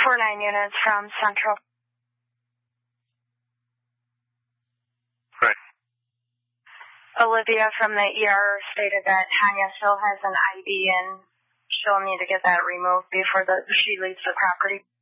4-9 units from Central. Right. Olivia from the ER stated that Tanya still has an IV and she'll need to get that removed before she leaves the property.